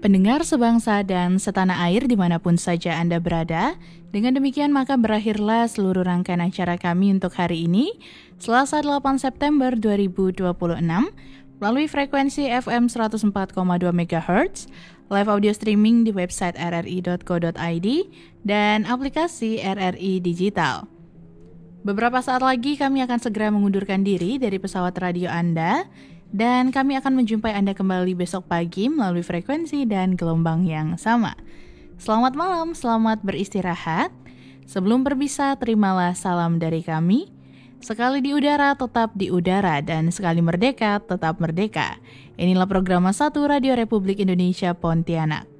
Pendengar sebangsa dan setanah air dimanapun saja Anda berada, dengan demikian maka berakhirlah seluruh rangkaian acara kami untuk hari ini, Selasa 8 September 2026, melalui frekuensi FM 104,2 MHz, live audio streaming di website rri.co.id, dan aplikasi RRI Digital. Beberapa saat lagi kami akan segera mengundurkan diri dari pesawat radio Anda, dan kami akan menjumpai Anda kembali besok pagi melalui frekuensi dan gelombang yang sama. Selamat malam, selamat beristirahat. Sebelum berpisah, terimalah salam dari kami. Sekali di udara, tetap di udara, dan sekali merdeka, tetap merdeka. Inilah program 1 Radio Republik Indonesia Pontianak.